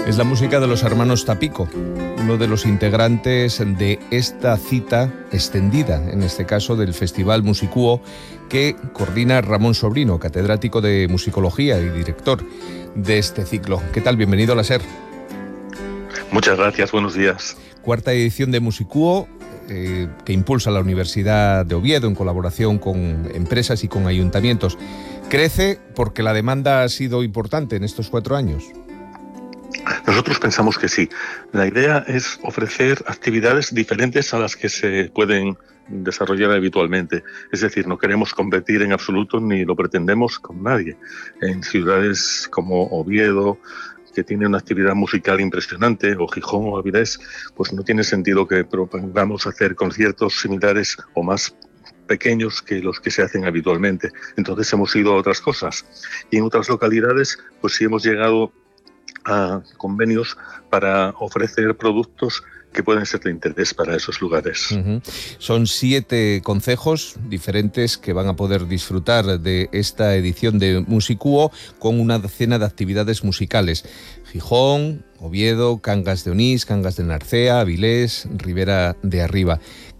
Es la música de los hermanos Tapico, uno de los integrantes de esta cita extendida, en este caso del Festival Musicúo, que coordina Ramón Sobrino, catedrático de musicología y director de este ciclo. ¿Qué tal? Bienvenido a la SER. Muchas gracias, buenos días. Cuarta edición de Musicúo, que impulsa la Universidad de Oviedo en colaboración con empresas y con ayuntamientos. Crece porque la demanda ha sido importante en estos 4 años. Nosotros pensamos que sí. La idea es ofrecer actividades diferentes a las que se pueden desarrollar habitualmente. Es decir, no queremos competir en absoluto ni lo pretendemos con nadie. En ciudades como Oviedo, que tiene una actividad musical impresionante, o Gijón o Avilés, pues no tiene sentido que propongamos hacer conciertos similares o más pequeños que los que se hacen habitualmente. Entonces hemos ido a otras cosas. Y en otras localidades, pues sí hemos llegado a convenios para ofrecer productos que pueden ser de interés para esos lugares. Son 7 concejos diferentes que van a poder disfrutar de esta edición de Musicúo con una docena de actividades musicales. Gijón, Oviedo, Cangas de Onís, Cangas de Narcea, Avilés, Ribera de Arriba.